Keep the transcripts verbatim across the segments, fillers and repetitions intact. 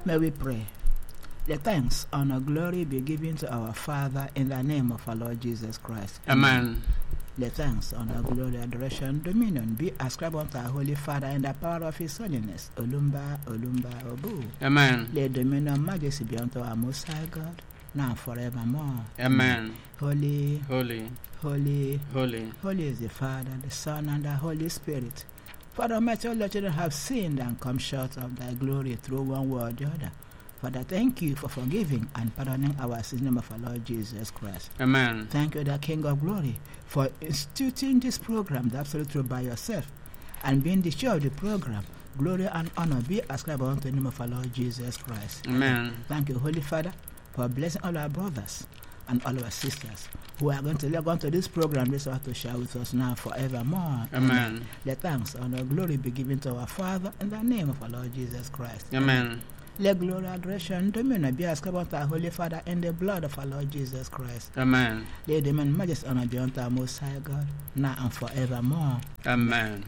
May we pray. The thanks, honor, glory be given to our Father in the name of our Lord Jesus Christ. Amen. The thanks, honor, glory, adoration, dominion be ascribed unto our Holy Father in the power of His holiness. Olumba, Olumba, Obu. Amen. Let dominion, majesty be unto our Most High God, now and forevermore. Amen. Holy, Holy, holy, holy. holy is the Father, the Son, and the Holy Spirit. Father Almighty, all your children have sinned and come short of thy glory through one word or the other. Father, thank you for forgiving and pardoning our sins in the name of our Lord Jesus Christ. Amen. Thank you, the King of Glory, for instituting this program, the absolute truth, by yourself, and being the chair of the program. Glory and honor be ascribed unto the name of our Lord Jesus Christ. Amen. Thank you, Holy Father, for blessing all our brothers and all our sisters who are going to log on to this program this hour to share with us now forevermore. Amen. Let thanks, honor, glory be given to our Father in the name of our Lord Jesus Christ. Amen. Let glory, adoration, dominion be ascribed unto our Holy Father in the blood of our Lord Jesus Christ. Amen. Let dominion, majesty, honor be unto our Most High God, now and forevermore. Amen.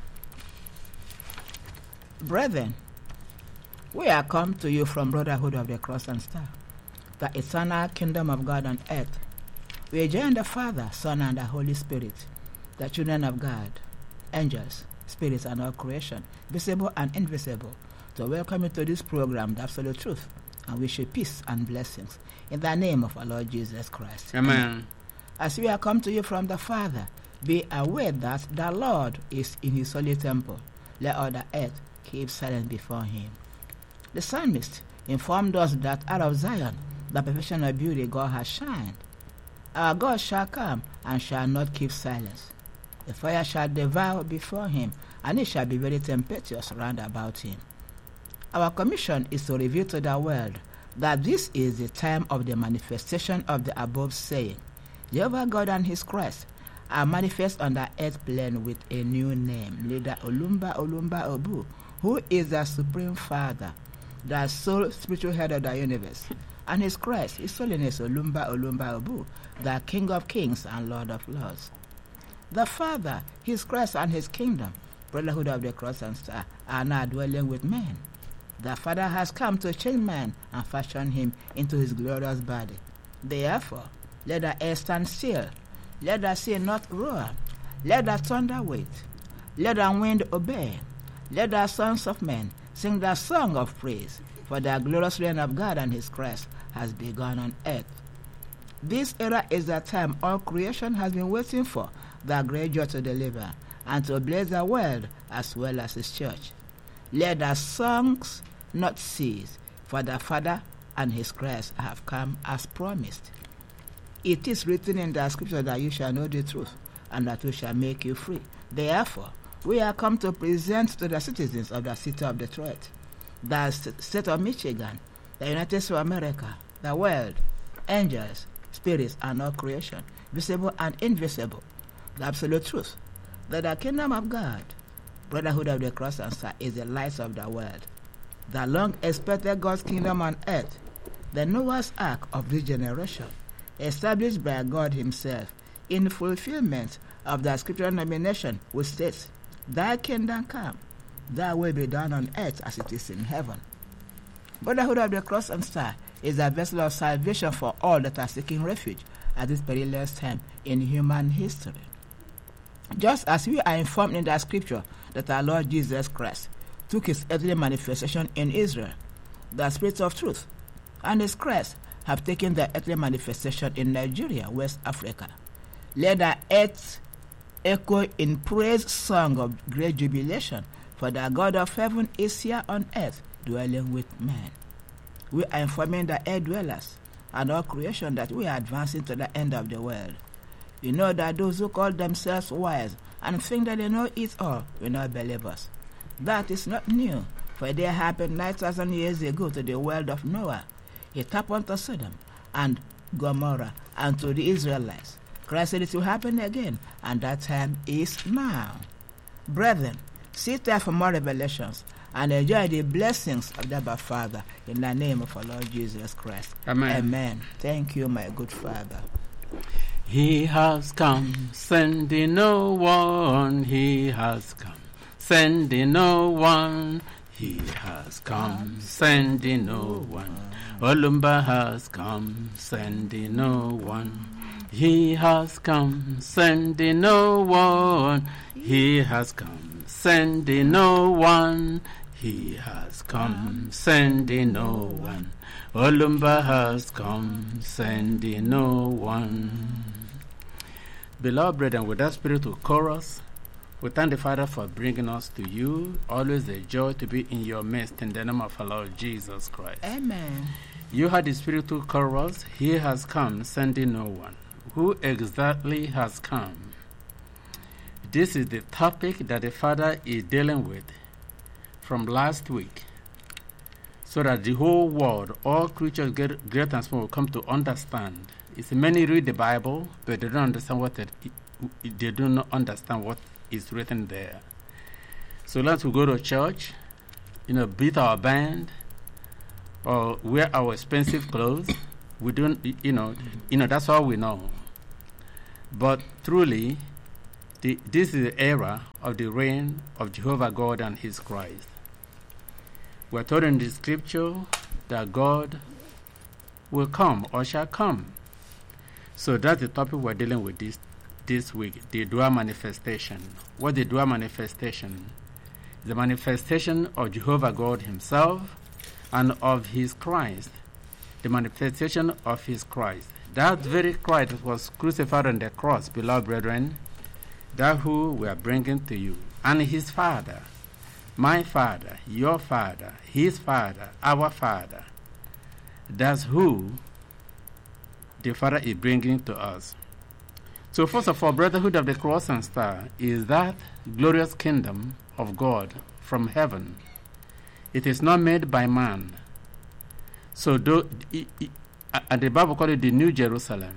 Brethren, we are come to you from Brotherhood of the Cross and Star, the eternal kingdom of God on earth. We join the Father, Son, and the Holy Spirit, the children of God, angels, spirits, and all creation, visible and invisible, to welcome you to this program, The Absolute Truth, and wish you peace and blessings in the name of our Lord Jesus Christ. Amen. As we are come to you from the Father, be aware that the Lord is in His holy temple. Let all the earth keep silent before Him. The psalmist informed us that out of Zion, the perfection of beauty, God has shined. Our God shall come and shall not keep silence. The fire shall devour before Him, and it shall be very tempestuous round about Him. Our commission is to reveal to the world that this is the time of the manifestation of the above saying. Jehovah God and His Christ are manifest on the earth plane with a new name, Leader Olumba Olumba Obu, who is the Supreme Father, the sole spiritual head of the universe, and His Christ, His Holiness Olumba Olumba Obu, the King of Kings and Lord of Lords. The Father, His Christ, and His kingdom, Brotherhood of the Cross and Star, are now dwelling with men. The Father has come to change man and fashion him into His glorious body. Therefore, let the air stand still, let the sea not roar, let the thunder wait, let the wind obey, let the sons of men sing the song of praise, for the glorious reign of God and His Christ has begun on earth. This era is the time all creation has been waiting for, the great joy to deliver, and to bless the world as well as His church. Let the songs not cease, for the Father and His Christ have come as promised. It is written in the scripture that you shall know the truth, and that we shall make you free. Therefore, we are come to present to the citizens of the city of Detroit, the state of Michigan, the United States of America, the world, angels, spirits, and all creation, visible and invisible, the absolute truth, that the kingdom of God, Brotherhood of the Cross and Star, is the light of the world, the long-expected God's kingdom on earth, the Noah's Ark of this generation, established by God Himself in fulfillment of the scriptural nomination, which states, Thy kingdom come, Thy will be done on earth as it is in heaven. Brotherhood of the Cross and Star is a vessel of salvation for all that are seeking refuge at this perilous time in human history. Just as we are informed in the scripture that our Lord Jesus Christ took His earthly manifestation in Israel, the Spirit of Truth and His Christ have taken the earthly manifestation in Nigeria, West Africa. Let the earth echo in praise song of great jubilation, for the God of heaven is here on earth, dwelling with men. We are informing the earth dwellers and all creation that we are advancing to the end of the world. We know that those who call themselves wise and think that they know it all will not believe us. That is not new, for it happened nine thousand years ago to the world of Noah. It happened to Sodom and Gomorrah and to the Israelites. Christ said it will happen again, and that time is now. Brethren, sit there for more revelations and enjoy the blessings of the Abba Father in the name of our Lord Jesus Christ. Amen. Amen. Thank you, my good Father. He has come, sending no one. He has come, sending no one. He has come, sending no one. Olumba has come, sending no one. He has come, sending no one. He has come, sending no one. He has come, sending no one. Olumba has come, sending no one. Beloved brethren, with that spiritual chorus, we thank the Father for bringing us to you. Always a joy to be in your midst in the name of our Lord Jesus Christ. Amen. You had the spiritual chorus, He has come, sending no one. Who exactly has come? This is the topic that the Father is dealing with from last week, so that the whole world, all creatures, great, great and small, will come to understand. It's many read the Bible, but they don't understand what it, it, they do not understand what is written there. So let's we go to church, you know, beat our band, or wear our expensive clothes. We don't, you know, you know that's all we know. But truly, the, this is the era of the reign of Jehovah God and His Christ. We're told in the scripture that God will come or shall come. So that's the topic we're dealing with this this week, the dual manifestation. What the dual manifestation? The manifestation of Jehovah God Himself and of His Christ. The manifestation of His Christ. That very Christ was crucified on the cross, beloved brethren, that who we are bringing to you. And His Father, my Father, your Father, His Father, our Father. That's who the Father is bringing to us. So first of all, brotherhood of the cross and star is that glorious kingdom of God from heaven. It is not made by man. So do, it, it, and the Bible calls it the New Jerusalem.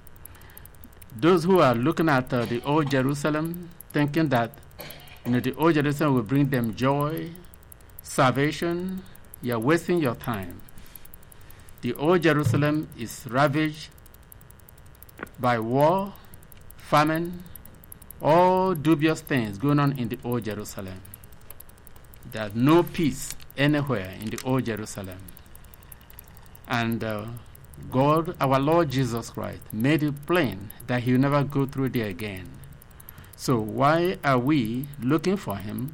Those who are looking at uh, the old Jerusalem, thinking that you know the old Jerusalem will bring them joy, salvation, you're wasting your time. The old Jerusalem is ravaged by war, famine, all dubious things going on in the old Jerusalem. There's no peace anywhere in the old Jerusalem. And uh, God, our Lord Jesus Christ, made it plain that He will never go through there again. So why are we looking for Him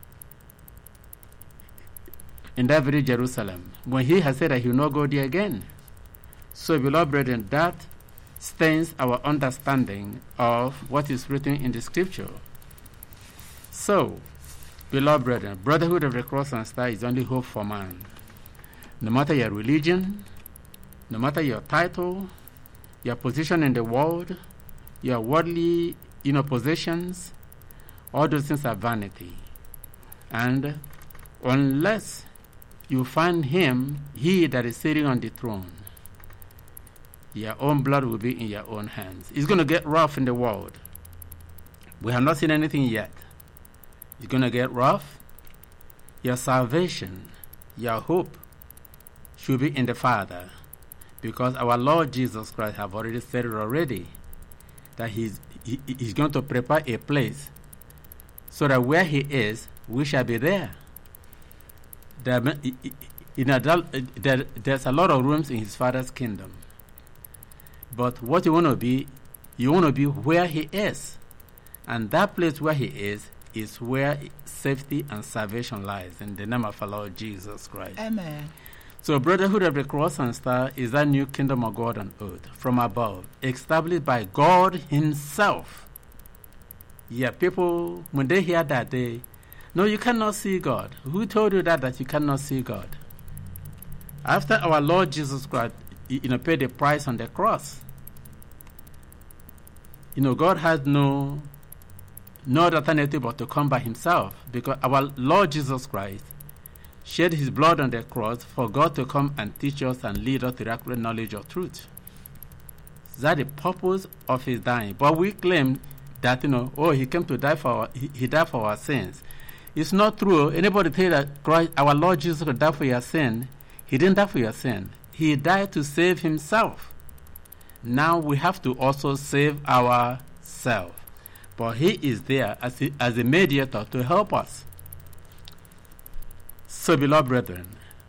in that very Jerusalem when He has said that He will not go there again? So, beloved brethren, that stains our understanding of what is written in the scripture. So, beloved brethren, brotherhood of the cross and star is only hope for man. No matter your religion, no matter your title, your position in the world, your worldly you know, possessions, all those things are vanity. And unless you find Him, He that is sitting on the throne, your own blood will be in your own hands. It's going to get rough in the world. We have not seen anything yet. It's going to get rough. Your salvation, your hope, should be in the Father, because our Lord Jesus Christ have already said it already, that he's, he, he's going to prepare a place so that where He is, we shall be there. There, in a, there there's a lot of rooms in His Father's kingdom. But what you want to be, you want to be where He is. And that place where He is, is where safety and salvation lies, in the name of our Lord Jesus Christ. Amen. So brotherhood of the cross and star is that new kingdom of God on earth, from above, established by God Himself. Yeah, people, when they hear that, they, no, you cannot see God. Who told you that, that you cannot see God? After our Lord Jesus Christ, you know, paid the price on the cross, you know, God had no, no other alternative but to come by Himself, because our Lord Jesus Christ shed His blood on the cross for God to come and teach us and lead us to the accurate knowledge of truth. That's the purpose of His dying. But we claim that, you know, oh, He came to die for our, he, he died for our sins. It's not true. Anybody tell that Christ, our Lord Jesus Christ died for your sin? He didn't die for your sin. He died to save Himself. Now we have to also save ourselves. But He is there as a, as a mediator to help us. So, beloved brethren,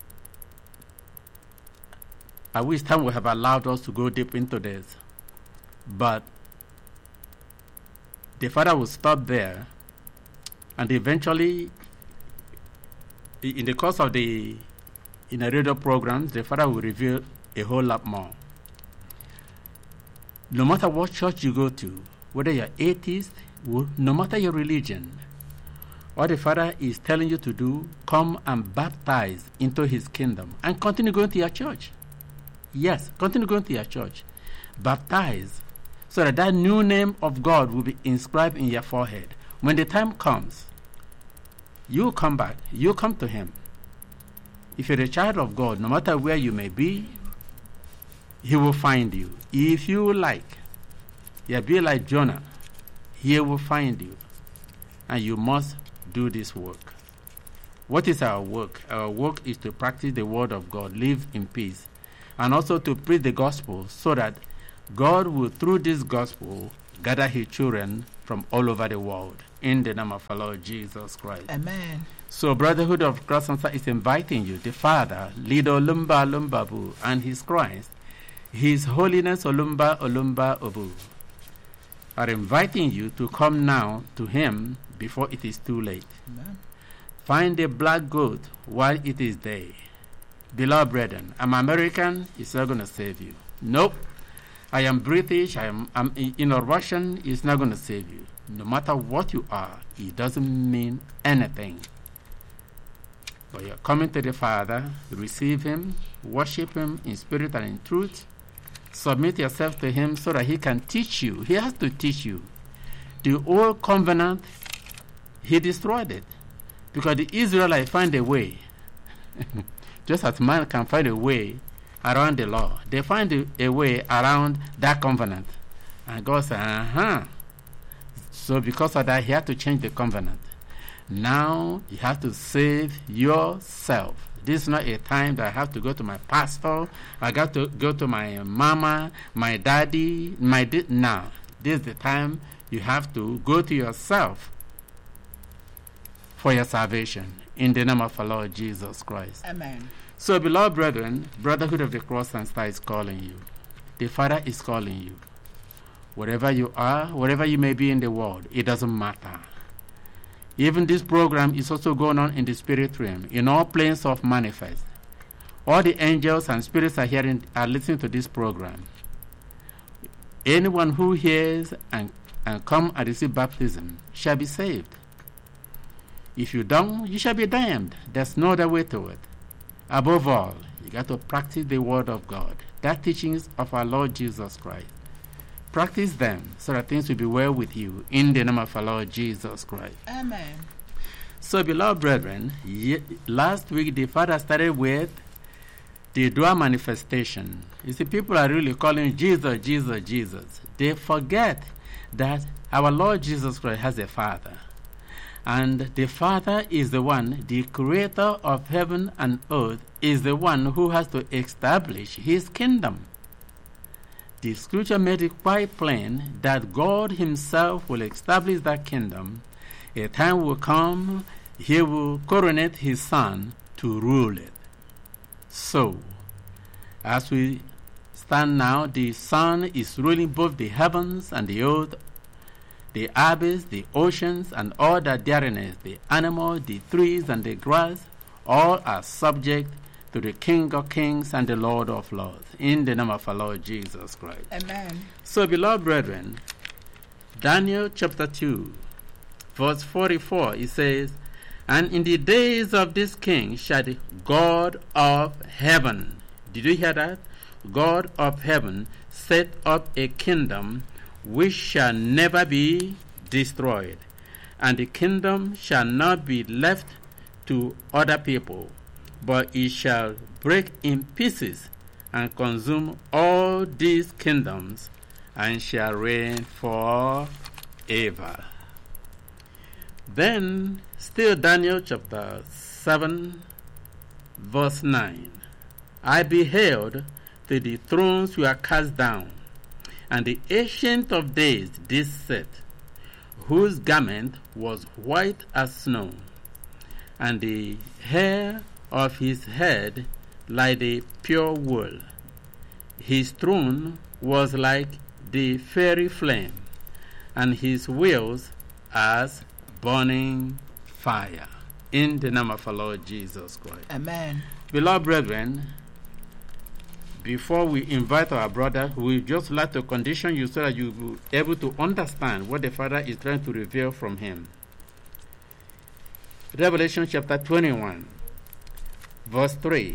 I wish time would have allowed us to go deep into this, but the Father will stop there, and eventually, in the course of the in the radio programs, the Father will reveal a whole lot more. No matter what church you go to, whether you're atheist, no matter your religion, what the Father is telling you to do, come and baptize into His kingdom and continue going to your church. Yes, continue going to your church. Baptize so that that new name of God will be inscribed in your forehead. When the time comes, you come back, you come to Him. If you're a child of God, no matter where you may be, He will find you. If you like, you be like Jonah, He will find you. And you must do this work. What is our work? Our work is to practice the word of God, live in peace, and also to preach the gospel so that God will, through this gospel, gather His children from all over the world. In the name of our Lord Jesus Christ. Amen. So Brotherhood of Cross and Star is inviting you, the Father, Lido Olumba Olumbabu, and His Christ, His Holiness Olumba Olumba Obu, are inviting you to come now to Him before it is too late. Amen. Find a black goat while it is day. Beloved brethren, I'm American, it's not going to save you. Nope. I am British, I am I'm in a Russian, it's not going to save you. No matter what you are, it doesn't mean anything. But you're coming to the Father, receive Him, worship Him in spirit and in truth, submit yourself to Him so that He can teach you. He has to teach you. The old covenant, He destroyed it because the Israelites find a way. Just as man can find a way around the law, they find a, a way around that covenant. And God said, uh-huh. So because of that, He had to change the covenant. Now you have to save yourself. This is not a time that I have to go to my pastor. I got to go to my mama, my daddy, my di- now. This is the time you have to go to yourself for your salvation. In the name of our Lord Jesus Christ. Amen. So, beloved brethren, Brotherhood of the Cross and Star is calling you. The Father is calling you. Wherever you are, wherever you may be in the world, it doesn't matter. Even this program is also going on in the spirit realm, in all planes of manifest. All the angels and spirits are hearing, are listening to this program. Anyone who hears and, and come and receive baptism shall be saved. If you don't, you shall be damned. There's no other way to it. Above all, you got to practice the word of God, that teachings of our Lord Jesus Christ. Practice them so that things will be well with you in the name of our Lord Jesus Christ. Amen. So, beloved brethren, ye- last week the Father started with the dual manifestation. You see, people are really calling Jesus, Jesus, Jesus. They forget that our Lord Jesus Christ has a Father. And the Father is the one, the creator of heaven and earth, is the one who has to establish His kingdom. The scripture made it quite plain that God Himself will establish that kingdom. A time will come, He will coronate His Son to rule it. So, as we stand now, the Son is ruling both the heavens and the earth, the abyss, the oceans, and all that therein is, the animals, the trees, and the grass, all are subject to the King of Kings and the Lord of Lords, in the name of our Lord Jesus Christ. Amen. So, beloved brethren, Daniel chapter two, verse forty-four, it says, "And in the days of this king shall the God of heaven," did you hear that? God of heaven set up a kingdom which shall never be destroyed, and the kingdom shall not be left to other people, but it shall break in pieces and consume all these kingdoms, and shall reign forever. Then, still Daniel chapter seven, verse nine, "I beheld till the thrones were cast down, and the Ancient of Days did sit, whose garment was white as snow, and the hair of his head like the pure wool. His throne was like the fiery flame, and his wheels as burning fire. In the name of our Lord Jesus Christ. Amen. Beloved brethren, before we invite our brother, we just like to condition you so that you will be able to understand what the Father is trying to reveal from him. Revelation chapter twenty-one, verse three.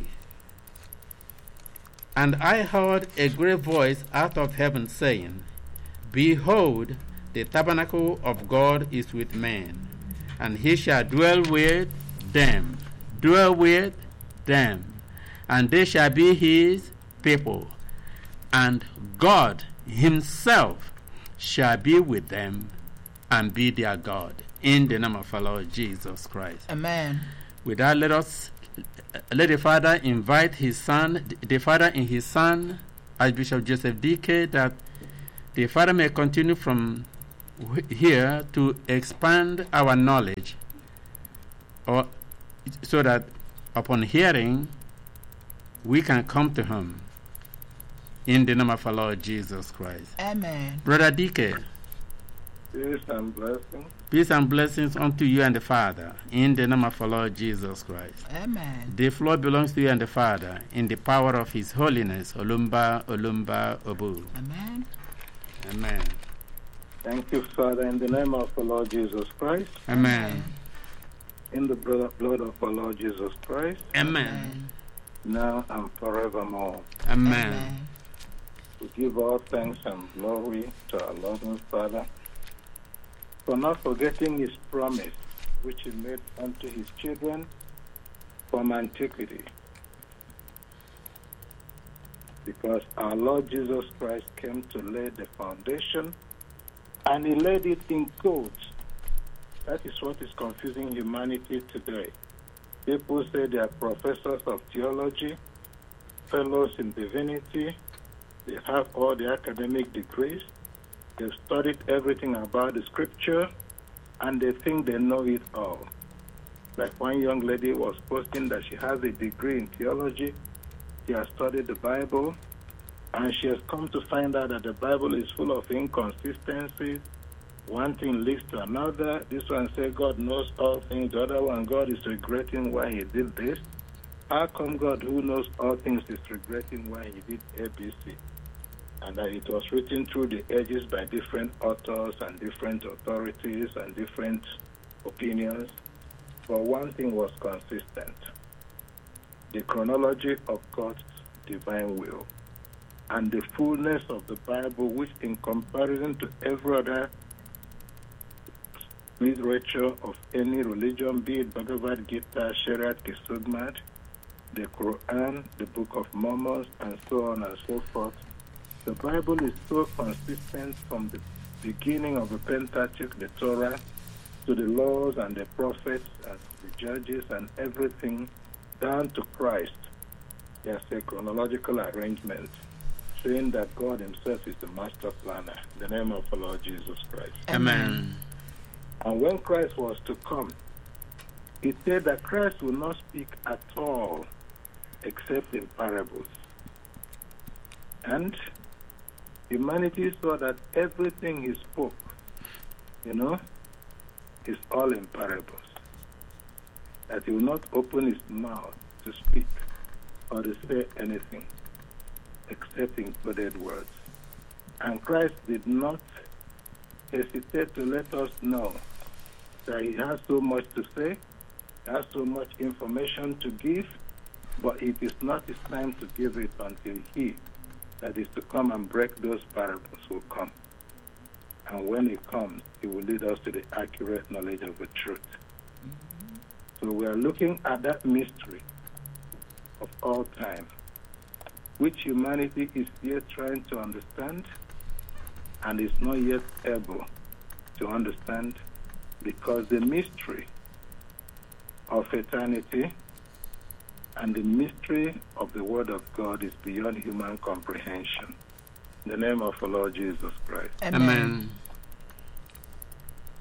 And I heard a great voice out of heaven saying, Behold, the tabernacle of God is with men, and he shall dwell with them, dwell with them, and they shall be his people, and God himself shall be with them and be their God. In the name of our Lord Jesus Christ. Amen. With that, let us let the Father invite his Son, the Father in his Son, Archbishop Joseph D K, that the Father may continue from here to expand our knowledge, or so that upon hearing we can come to him. In the name of our Lord Jesus Christ. Amen. Brother D K. Peace and blessings. Peace and blessings unto you and the Father, in the name of our Lord Jesus Christ. Amen. The floor belongs to you and the Father, in the power of his holiness. Olumba, Olumba, Obu. Amen. Amen. Thank you, Father, in the name of the Lord Jesus Christ. Amen. In the blood of our Lord Jesus Christ. Amen. Now and forevermore. Amen. Amen. We give all thanks and glory to our loving Father for not forgetting his promise, which he made unto his children from antiquity. Because our Lord Jesus Christ came to lay the foundation, and he laid it in codes. That is what is confusing humanity today. People say they are professors of theology, fellows in divinity, they have all the academic degrees, they've studied everything about the scripture, and they think they know it all. Like one young lady was posting that she has a degree in theology, she has studied the Bible, and she has come to find out that the Bible is full of inconsistencies. One thing leads to another. This one says God knows all things. The other one, God is regretting why he did this. How come God, who knows all things, is regretting why he did A B C? And that it was written through the ages by different authors and different authorities and different opinions. But one thing was consistent: the chronology of God's divine will and the fullness of the Bible, which in comparison to every other literature of any religion, be it Bhagavad Gita, Shariat, Kisugmat, the Quran, the Book of Mormon, and so on and so forth, the Bible is so consistent from the beginning of the Pentateuch, the Torah, to the laws and the prophets and the judges and everything, down to Christ. There's a chronological arrangement showing that God himself is the master planner. In the name of the Lord Jesus Christ. Amen. And when Christ was to come, it said that Christ will not speak at all except in parables. And humanity saw that everything he spoke, you know, is all in parables. That he will not open his mouth to speak or to say anything except in coded words. And Christ did not hesitate to let us know that he has so much to say, has so much information to give, but it is not his time to give it until he that is to come and break those parables will come. And when he comes, he will lead us to the accurate knowledge of the truth. Mm-hmm. So we are looking at that mystery of all time, which humanity is yet trying to understand and is not yet able to understand, because the mystery of eternity and the mystery of the Word of God is beyond human comprehension. In the name of the Lord Jesus Christ. Amen.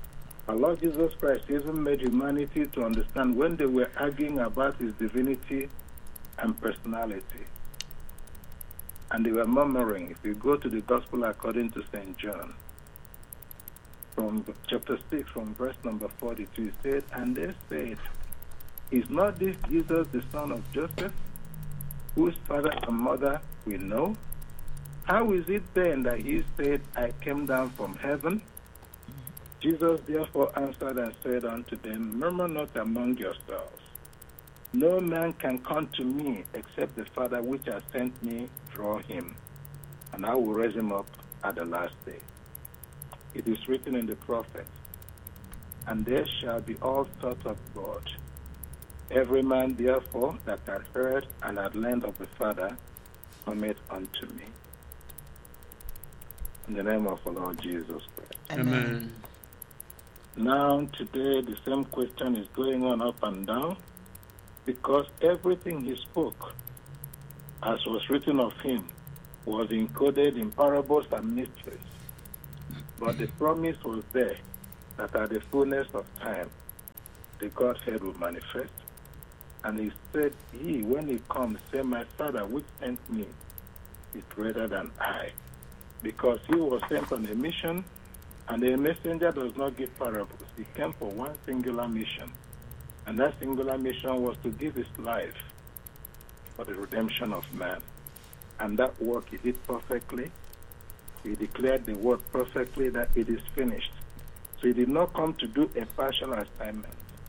Our Lord Jesus Christ even made humanity to understand when they were arguing about his divinity and personality. And they were murmuring. If you go to the Gospel according to Saint John, from chapter six, from verse number forty-two, it said, and they said, is not this Jesus the son of Joseph, whose father and mother we know? How is it then that he said, I came down from heaven? Jesus therefore answered and said unto them, murmur not among yourselves. No man can come to me except the Father which has sent me draw him, and I will raise him up at the last day. It is written in the prophets, and there shall be all thoughts of God. Every man therefore that hath heard and hath learned of the Father cometh unto me. In the name of the Lord Jesus Christ. Amen. Now, today, the same question is going on up and down, because everything he spoke, as was written of him, was encoded in parables and mysteries. But the promise was there that at the fullness of time, the Godhead will manifest. And he said, he, when he comes, say, my Father, which sent me, is greater than I. Because he was sent on a mission, and a messenger does not give parables. He came for one singular mission. And that singular mission was to give his life for the redemption of man. And that work he did perfectly. He declared the word perfectly that it is finished. So he did not come to do a partial assignment.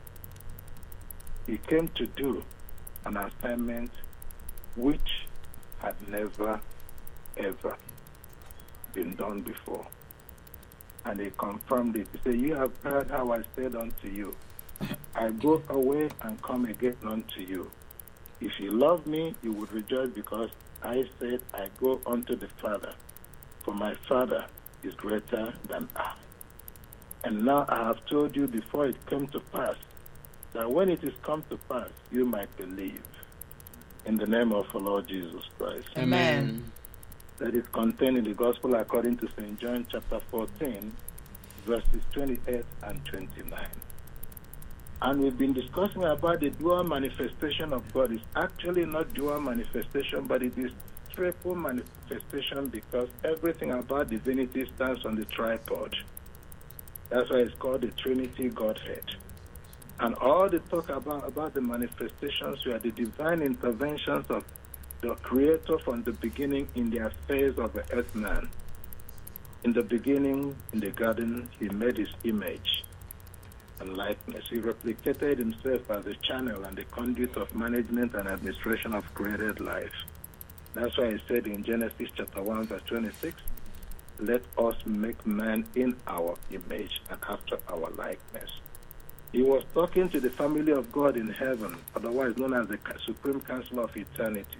He came to do an assignment which had never, ever been done before. And he confirmed it. He said, you have heard how I said unto you, I go away and come again unto you. If you love me, you would rejoice, because I said, I go unto the Father, for my Father is greater than I. And now I have told you before it came to pass, that when it is come to pass, you might believe. In the name of the Lord Jesus Christ. Amen. That is contained in the Gospel according to Saint John chapter fourteen, verses twenty-eight and twenty-nine. And we've been discussing about the dual manifestation of God. It's actually not dual manifestation, but it is triple manifestation, because everything about divinity stands on the tripod. That's why it's called the Trinity Godhead. And all the talk about, about the manifestations were the divine interventions of the Creator from the beginning in the affairs of the earth man. In the beginning, in the garden, he made his image and likeness. He replicated himself as a channel and the conduit of management and administration of created life. That's why he said in Genesis chapter one, verse twenty-six, let us make man in our image and after our likeness. He was talking to the family of God in heaven, otherwise known as the Supreme Council of Eternity.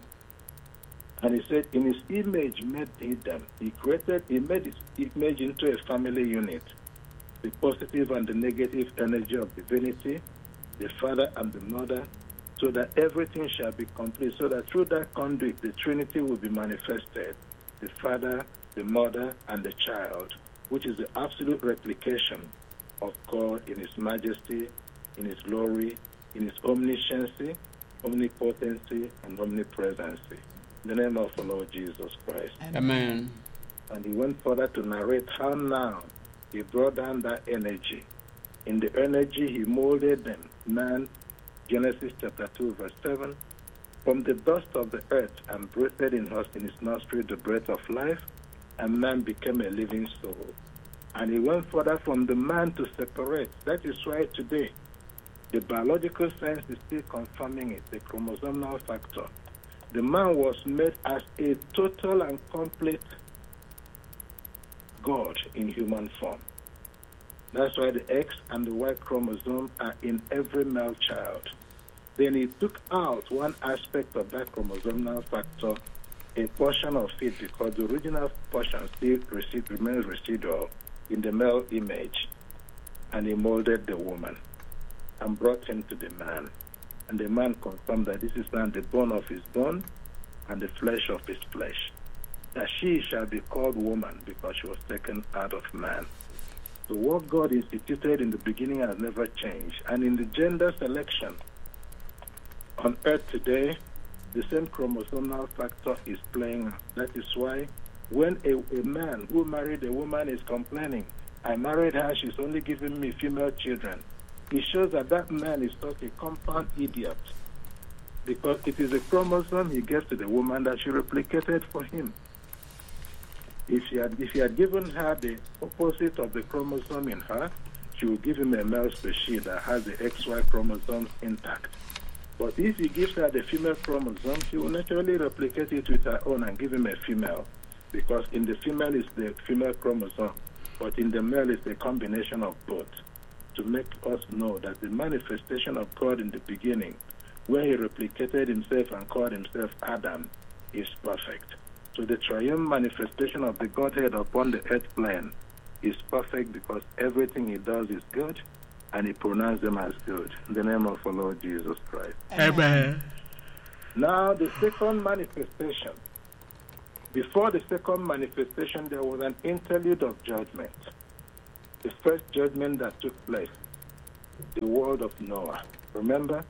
And he said, in his image made he them. He created, he made his image into a family unit. The positive and the negative energy of divinity, the father and the mother, so that everything shall be complete, so that through that conduit, the Trinity will be manifested. The father, the mother, and the child, which is the absolute replication of God in his majesty, in his glory, in his omnisciency, omnipotency, and omnipresency. In the name of the Lord Jesus Christ. Amen. And he went further to narrate how now he brought down that energy. In the energy, he molded them. Man, Genesis chapter two, verse seven, from the dust of the earth and breathed in us in his nostril the breath of life, and man became a living soul. And he went further from the man to separate. That is why today, the biological science is still confirming it, the chromosomal factor. The man was made as a total and complete God in human form. That's why the X and the Y chromosome are in every male child. Then he took out one aspect of that chromosomal factor, a portion of it, because the original portion still received, remains residual in the male image. And he molded the woman and brought him to the man. And the man confirmed that this is now the bone of his bone and the flesh of his flesh, that she shall be called woman because she was taken out of man. So what God instituted in the beginning has never changed. And in the gender selection on earth today, the same chromosomal factor is playing out. That is why when a, a man who married a woman is complaining, I married her, she's only giving me female children, it shows that that man is such a compound idiot, because it is a chromosome he gives to the woman that she replicated for him. If he had, if he had given her the opposite of the chromosome in her, she would give him a male species that has the X Y chromosome intact. But if he gives her the female chromosome, she will naturally replicate it with her own and give him a female, because in the female is the female chromosome, but in the male is a combination of both, to make us know that the manifestation of God in the beginning, where he replicated himself and called himself Adam, is perfect. So the triune manifestation of the Godhead upon the earth plane is perfect, because everything he does is good, and he pronounced them as good. In the name of our Lord Jesus Christ. Amen. Now the second manifestation. Before the second manifestation, there was an interlude of judgment. The first judgment that took place, the world of Noah. Remember?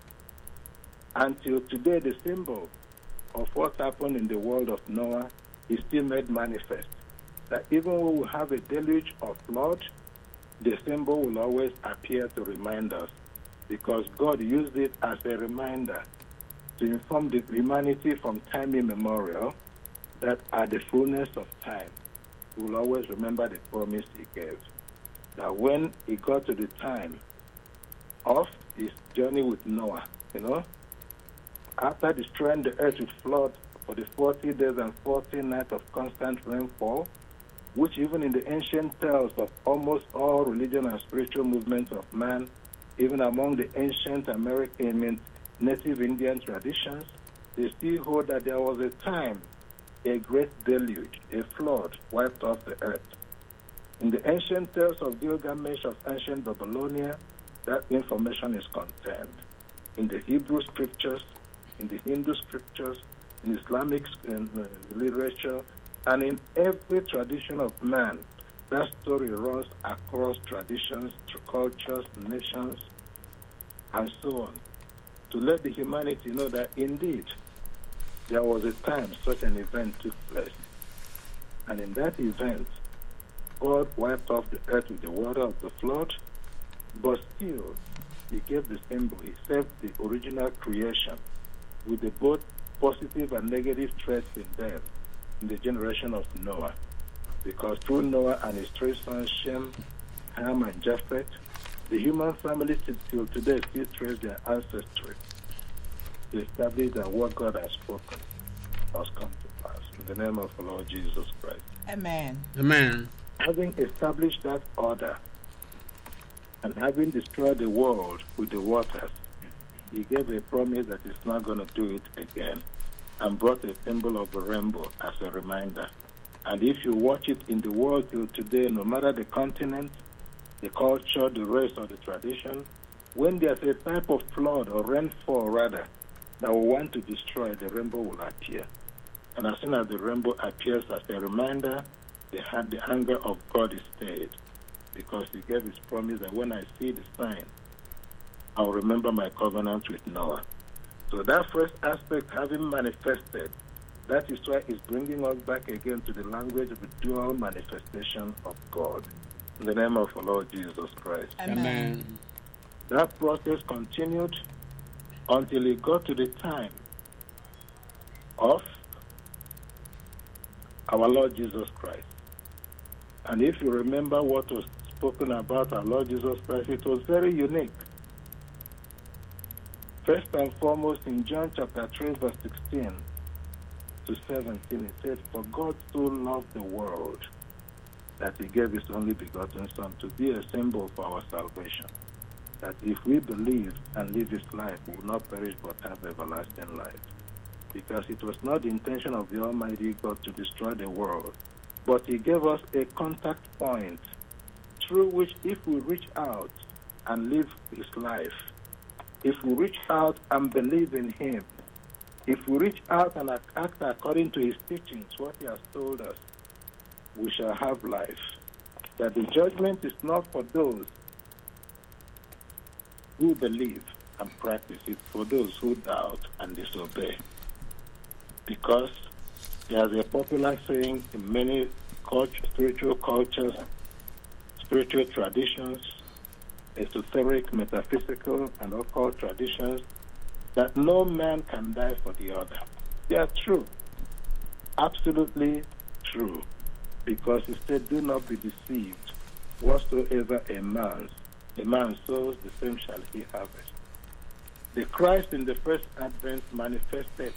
Until today, the symbol of what happened in the world of Noah is still made manifest. That even when we have a deluge of flood, the symbol will always appear to remind us, because God used it as a reminder to inform the humanity from time immemorial that at the fullness of time, we will always remember the promise he gave. That when he got to the time of his journey with Noah, you know, after destroying the earth with flood for the forty days and forty nights of constant rainfall, which even in the ancient tales of almost all religion and spiritual movements of man, even among the ancient American, I mean, native Indian traditions, they still hold that there was a time a great deluge, a flood, wiped off the earth. In the ancient tales of Gilgamesh of ancient Babylonia, that information is contained. In the Hebrew scriptures, in the Hindu scriptures, in Islamic uh, literature, and in every tradition of man, that story runs across traditions, cultures, nations, and so on, to let the humanity know that indeed there was a time such an event took place. And in that event, God wiped off the earth with the water of the flood, but still he gave the symbol. He saved the original creation with the both positive and negative traits in them in the generation of Noah. Because through Noah and his three sons, Shem, Ham, and Japheth, the human family till today still trace their ancestry to establish that what God has spoken has come to pass. In the name of the Lord Jesus Christ. Amen. Amen. Having established that order and having destroyed the world with the waters, he gave a promise that he's not going to do it again, and brought a symbol of a rainbow as a reminder. And if you watch it in the world till today, no matter the continent, the culture, the race, or the tradition, when there's a type of flood or rainfall, rather, that will want to destroy, the rainbow will appear. And as soon as the rainbow appears as a reminder, the, the anger of God is stayed, because he gave his promise that when I see the sign, I'll remember my covenant with Noah. So that first aspect having manifested, that is why it's bringing us back again to the language of the dual manifestation of God. In the name of our Lord Jesus Christ. Amen. Amen. That process continued until it got to the time of our Lord Jesus Christ. And if you remember what was spoken about our Lord Jesus Christ, it was very unique. First and foremost, in John chapter three, verse sixteen to seventeen, it says, "For God so loved the world that he gave his only begotten Son to be a symbol for our salvation, that if we believe and live his life, we will not perish but have everlasting life." Because it was not the intention of the Almighty God to destroy the world, but he gave us a contact point through which, if we reach out and live his life, if we reach out and believe in him, if we reach out and act according to his teachings, what he has told us, we shall have life that the judgment is not for those who believe and practice it, for those who doubt and disobey. Because there's a popular saying in many culture, spiritual cultures, spiritual traditions, esoteric, metaphysical, and occult traditions, that no man can die for the other. They are true. Absolutely true. Because it said, do not be deceived. Whatsoever a man, a man sows, the same shall he harvest. The Christ in the first advent manifested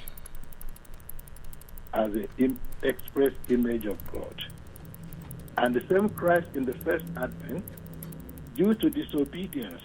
as an im- express image of God. And the same Christ in the first advent, due to disobedience,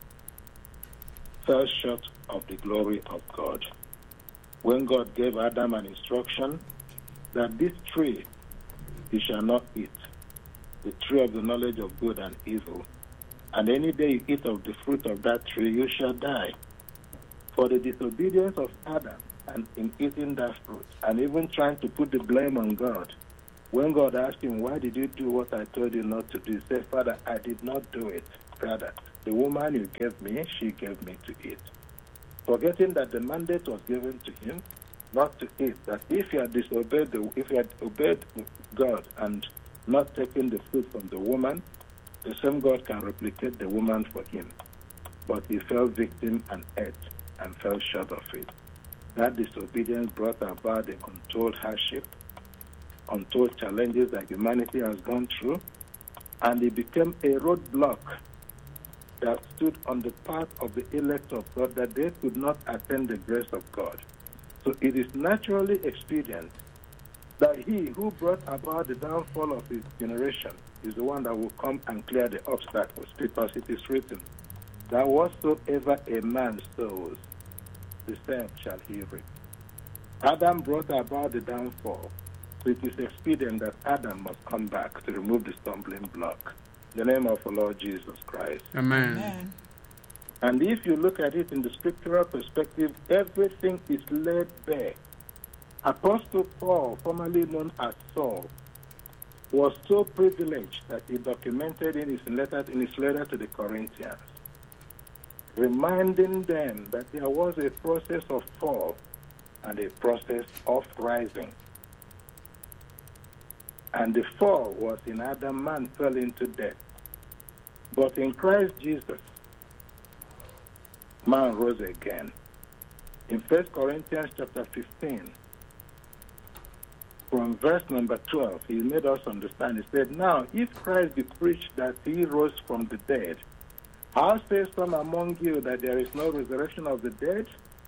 fell short of the glory of God. When God gave Adam an instruction that this tree you shall not eat, the tree of the knowledge of good and evil, and any day you eat of the fruit of that tree, you shall die. For the disobedience of Adam and in eating that fruit, and even trying to put the blame on God, when God asked him, why did you do what I told you not to do? He said, Father, I did not do it. Father, the woman you gave me, she gave me to eat. Forgetting that the mandate was given to him not to eat, that if he had disobeyed, the, if he had obeyed God and not taken the fruit from the woman, the same God can replicate the woman for him. But he fell victim and ate and fell short of it. That disobedience brought about the untold hardship, untold challenges that humanity has gone through, and it became a roadblock that stood on the path of the elect of God, that they could not attain the grace of God. So it is naturally expedient that he who brought about the downfall of his generation is the one that will come and clear the obstacles, because it is written that whatsoever a man sows, the same shall he reap. Adam brought about the downfall, so it is expedient that Adam must come back to remove the stumbling block. In the name of the Lord Jesus Christ. Amen. Amen. And if you look at it in the scriptural perspective, everything is laid bare. Apostle Paul, formerly known as Saul, was so privileged that he documented in his letter, in his letter to the Corinthians, reminding them that there was a process of fall and a process of rising. And the fall was in Adam, man fell into death. But in Christ Jesus, man rose again. In First Corinthians chapter fifteen, from verse number twelve, he made us understand. He said, now, if Christ be preached that he rose from the dead, how say some among you that there is no resurrection of the dead?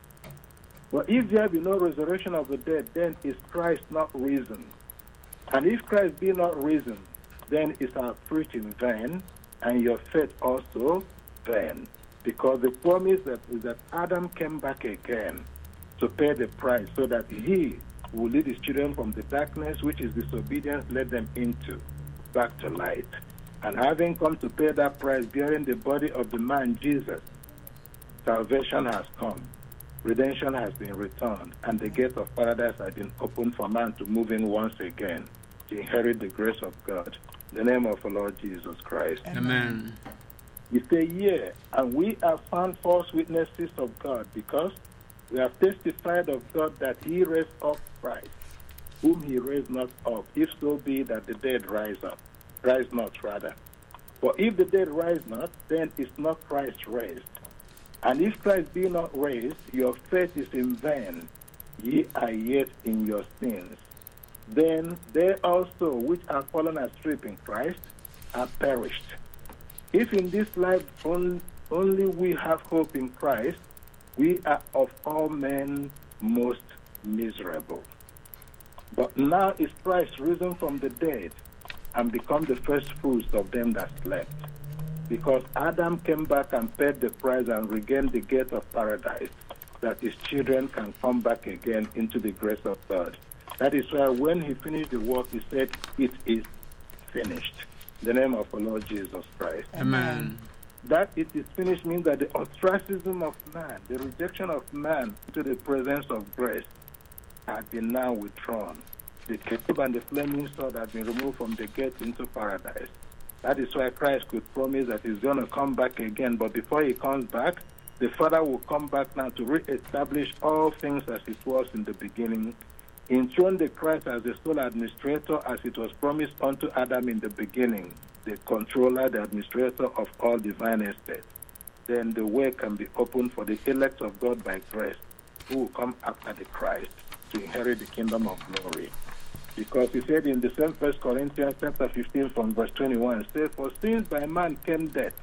But if there be no resurrection of the dead, then is Christ not risen? And if Christ be not risen, then is our preach in vain, and your faith also vain. Because the promise that is that Adam came back again to pay the price, so that he will lead his children from the darkness, which is disobedience, led them into, back to light. And having come to pay that price, bearing the body of the man Jesus, salvation has come. Redemption has been returned, and the gate of paradise has been opened for man to move in once again, to inherit the grace of God. In the name of the Lord Jesus Christ. Amen. You say, yea, and we have found false witnesses of God, because we have testified of God that he raised up Christ, whom he raised not up, if so be that the dead rise up. Rise not, rather. For if the dead rise not, then is not Christ raised. And if Christ be not raised, your faith is in vain. Ye are yet in your sins. Then they also which are fallen asleep in Christ are perished. If in this life only, only we have hope in Christ, we are of all men most miserable. But now is Christ risen from the dead and become the first fruits of them that slept. Because Adam came back and paid the price and regained the gate of paradise, that his children can come back again into the grace of God. That is why when he finished the work, he said, it is finished. In the name of the Lord Jesus Christ. Amen. That it is finished means that the ostracism of man, the rejection of man into the presence of grace, had been now withdrawn. The cave and the flaming sword had been removed from the gate into paradise. That is why Christ could promise that he's going to come back again. But before he comes back, the Father will come back now to re-establish all things as it was in the beginning. Enthrone the Christ as the sole administrator as it was promised unto Adam in the beginning, the controller, the administrator of all divine estates. Then the way can be opened for the elect of God by grace, who will come after the Christ to inherit the kingdom of glory. Because he said in the same First Corinthians chapter fifteen from verse twenty-one, it says, for since by man came death,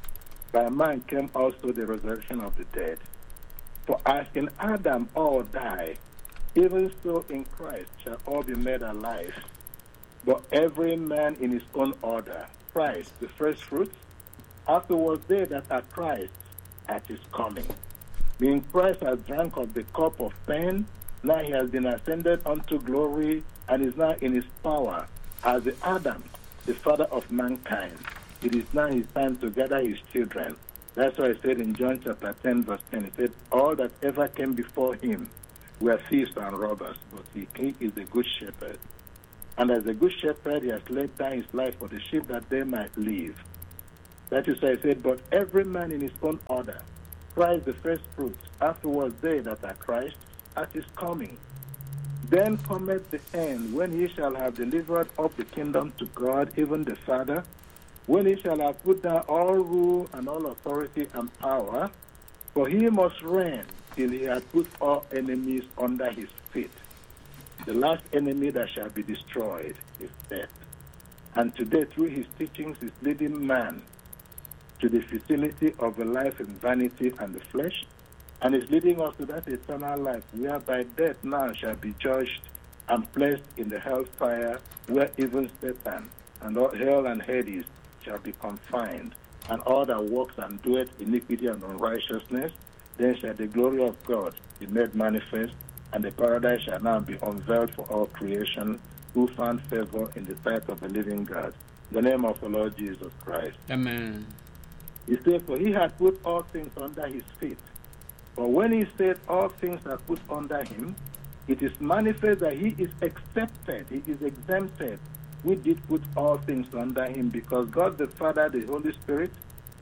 by man came also the resurrection of the dead. For as in Adam all die, even so in Christ shall all be made alive. But every man in his own order. Christ, the first fruits, afterwards they that are Christ at his coming. Being Christ has drank of the cup of pain, now he has been ascended unto glory, and is now in his power as the Adam, the father of mankind. It is now his time to gather his children. That's why I said in John chapter ten, verse ten, it said, all that ever came before him were thieves and robbers, but he, he is the good shepherd. And as a good shepherd, he has laid down his life for the sheep that they might live. That is why I said, but every man in his own order, Christ the first fruits, afterwards they that are Christ at his coming. Then cometh the end, when he shall have delivered up the kingdom to God, even the Father, when he shall have put down all rule and all authority and power, for he must reign till he hath put all enemies under his feet. The last enemy that shall be destroyed is death. And today, through his teachings, is leading man to the futility of a life in vanity and the flesh, and is leading us to that eternal life, whereby death now shall be judged and placed in the hellfire, where even Satan and all hell and Hades shall be confined, and all that walks and doeth iniquity and unrighteousness, then shall the glory of God be made manifest, and the paradise shall now be unveiled for all creation, who found favor in the sight of the living God. In the name of the Lord Jesus Christ. Amen. He said, for he had put all things under his feet. But when he said all things are put under him, it is manifest that he is accepted, he is exempted. We did put all things under him, because God the Father, the Holy Spirit,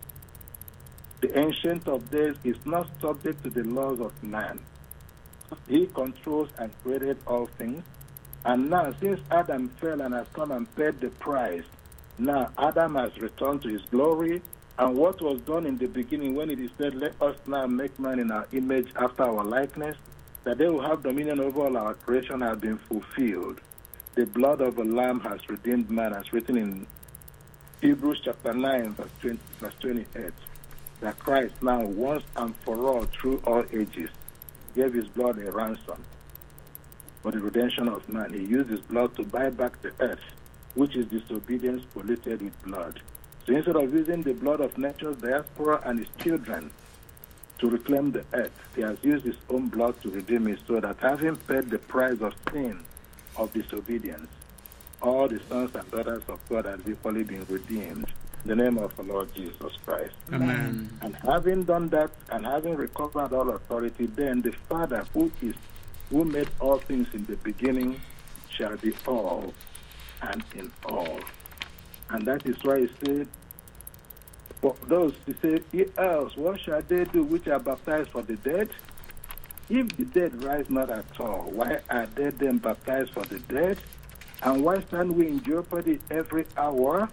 the Ancient of Days, is not subject to the laws of man. He controls and created all things. And now, since Adam fell and has come and paid the price, now Adam has returned to his glory. And what was done in the beginning when it is said, let us now make man in our image after our likeness, that they will have dominion over all our creation, has been fulfilled. The blood of the Lamb has redeemed man, as written in Hebrews chapter nine, verse twenty, verse twenty-eight, that Christ now, once and for all, through all ages, gave his blood a ransom for the redemption of man. He used his blood to buy back the earth, which is disobedience polluted with blood. So instead of using the blood of nature's diaspora and his children to reclaim the earth, he has used his own blood to redeem it, so that having paid the price of sin, of disobedience, all the sons and daughters of God have equally been redeemed. In the name of the Lord Jesus Christ. Amen. And having done that, and having recovered all authority, then the Father, who is who made all things in the beginning, shall be all and in all. And that is why he said, for those who say, else, what shall they do which are baptized for the dead? If the dead rise not at all, why are they then baptized for the dead? And why stand we in jeopardy every hour?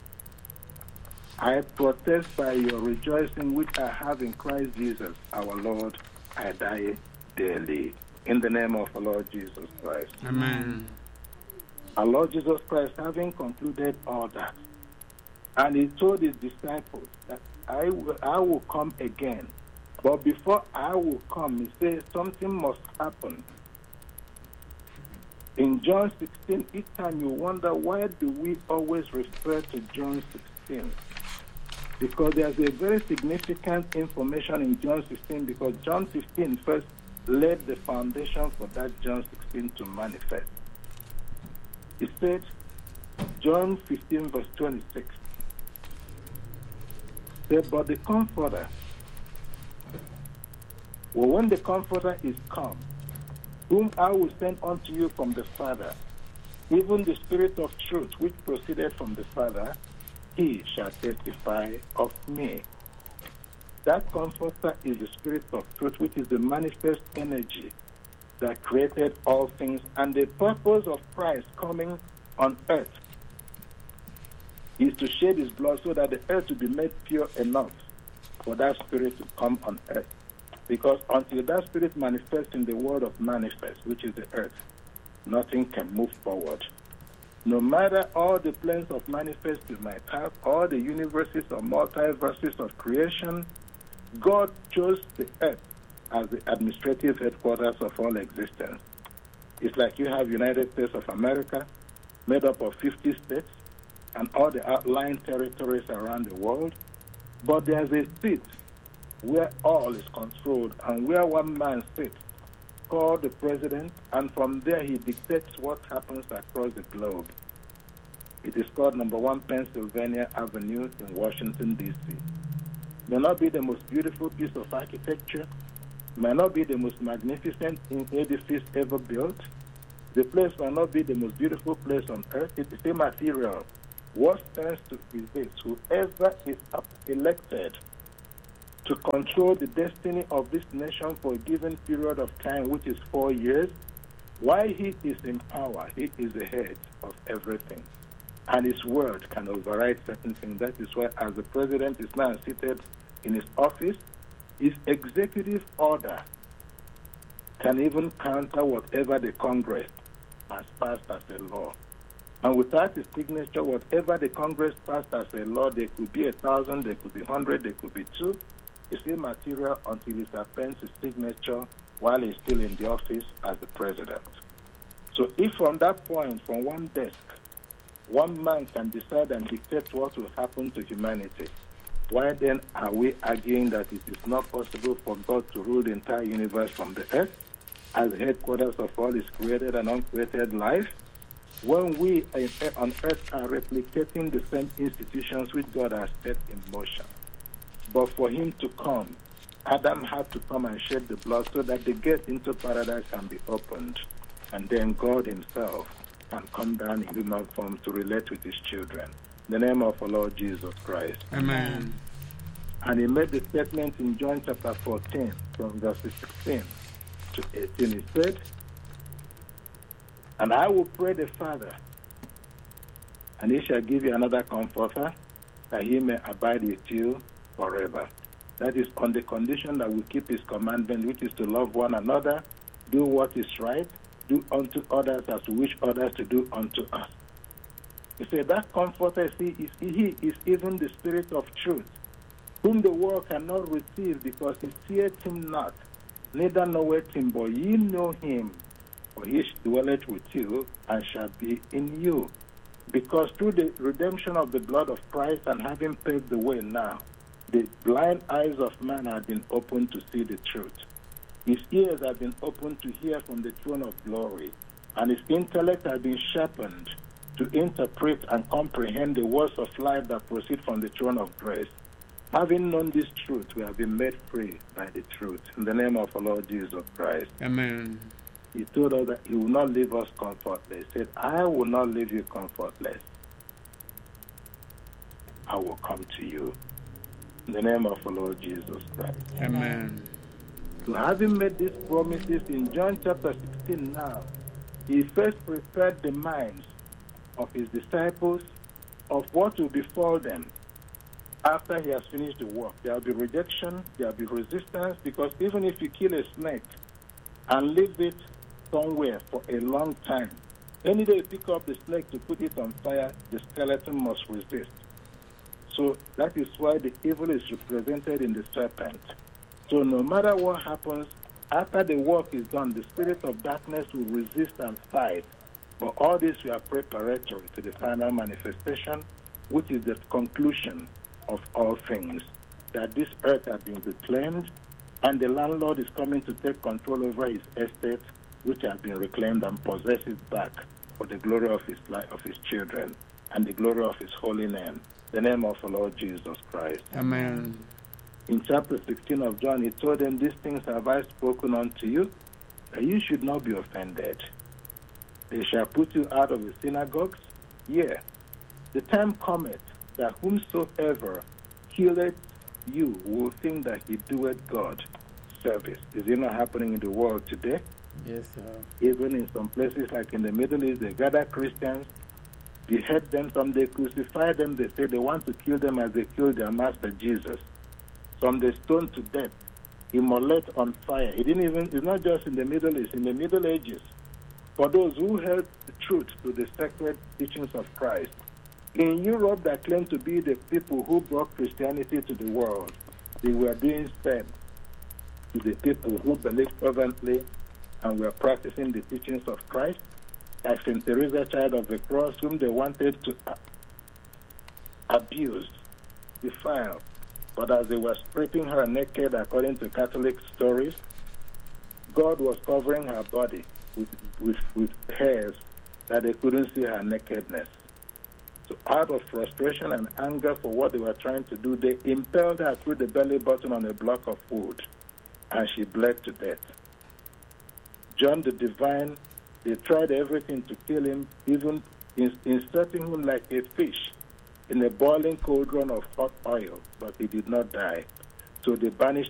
I protest by your rejoicing which I have in Christ Jesus, our Lord, I die daily. In the name of the Lord Jesus Christ. Amen. Our Lord Jesus Christ, having concluded all that, and he told his disciples that I will, I will come again. But before I will come, he says something must happen. In John sixteen, each time you wonder, why do we always refer to John sixteen? Because there's a very significant information in John sixteen, because John fifteen first laid the foundation for that John sixteen to manifest. It said, John fifteen, verse twenty-six, said, but the Comforter, well, when the Comforter is come, whom I will send unto you from the Father, even the Spirit of truth which proceeded from the Father, he shall testify of me. That Comforter is the Spirit of truth, which is the manifest energy that created all things, and the purpose of Christ coming on earth is to shed his blood so that the earth will be made pure enough for that Spirit to come on earth. Because until that Spirit manifests in the world of manifest, which is the earth, nothing can move forward. No matter all the plans of manifest you might have, all the universes or multiverses of creation, God chose the earth as the administrative headquarters of all existence. It's like you have United States of America, made up of fifty states, and all the outlying territories around the world. But there's a seat where all is controlled and where one man sits, called the president, and from there he dictates what happens across the globe. It is called number one Pennsylvania Avenue in Washington, D C May not be the most beautiful piece of architecture, may not be the most magnificent edifice ever built. The place may not be the most beautiful place on earth. It is immaterial. What stands to is this: whoever is elected to control the destiny of this nation for a given period of time, which is four years, while he is in power, he is the head of everything. And his word can override certain things. That is why, as the president is now seated in his office, his executive order can even counter whatever the Congress has passed as a law. And without his signature, whatever the Congress passed as a law, there could be a thousand, there could be hundred, there could be two. It's immaterial until he appends his signature while he's still in the office as the president. So if from that point, from one desk, one man can decide and dictate what will happen to humanity, why then are we arguing that it is not possible for God to rule the entire universe from the earth as the headquarters of all his created and uncreated life, when we on earth are replicating the same institutions which God has set in motion? But for him to come, Adam had to come and shed the blood so that the gate into paradise can be opened. And then God himself can come down in human form to relate with his children. In the name of our Lord Jesus Christ. Amen. And he made the statement in John chapter fourteen, from verses sixteen to eighteen. He said, "And I will pray the Father, and he shall give you another comforter, that he may abide with you forever." That is on the condition that we keep his commandment, which is to love one another, do what is right, do unto others as we wish others to do unto us. He said that comforter, see, is, he is even the Spirit of truth, whom the world cannot receive, because he seeth him not, neither knoweth him, but ye know him, for he dwelleth with you and shall be in you. Because through the redemption of the blood of Christ and having paved the way now, the blind eyes of man have been opened to see the truth. His ears have been opened to hear from the throne of glory, and his intellect has been sharpened to interpret and comprehend the words of life that proceed from the throne of grace. Having known this truth, we have been made free by the truth. In the name of our Lord Jesus Christ. Amen. He told us that he will not leave us comfortless. He said, "I will not leave you comfortless. I will come to you." In the name of our Lord Jesus Christ. Amen. So having made these promises in John chapter sixteen now, he first prepared the minds of his disciples of what will befall them after he has finished the work. There will be rejection, there will be resistance, because even if you kill a snake and leave it somewhere for a long time, any day you pick up the snake to put it on fire, the skeleton must resist. So that is why the evil is represented in the serpent. So no matter what happens, after the work is done, the spirit of darkness will resist and fight. But all this we are preparatory to the final manifestation, which is the conclusion of all things, that this earth has been reclaimed, and the landlord is coming to take control over his estate, which has been reclaimed, and possess it back for the glory of his life, of his children, and the glory of his holy name, the name of the Lord Jesus Christ. Amen. In chapter sixteen of John, he told them, "These things have I spoken unto you, that you should not be offended. They shall put you out of the synagogues. Yea, the time cometh that whomsoever healeth you will think that he doeth God service. Is it not happening in the world today? Yes, sir. Even in some places like in the Middle East, they gather Christians, behead them, some they crucify them, they say they want to kill them as they killed their master Jesus. Some they stone to death, immolate on fire. It didn't even, it's not just in the Middle East, in the Middle Ages. For those who held the truth to the sacred teachings of Christ, in Europe that claimed to be the people who brought Christianity to the world, they were doing same to the people who believed fervently and were practicing the teachings of Christ, like Saint Teresa, Child of the Cross, whom they wanted to abuse, defile. But as they were stripping her naked, according to Catholic stories, God was covering her body with, with, with hairs that they couldn't see her nakedness. So out of frustration and anger for what they were trying to do, they impaled her through the belly button on a block of wood, and she bled to death. John the Divine, they tried everything to kill him, even inserting him like a fish in a boiling cauldron of hot oil, but he did not die. So they banished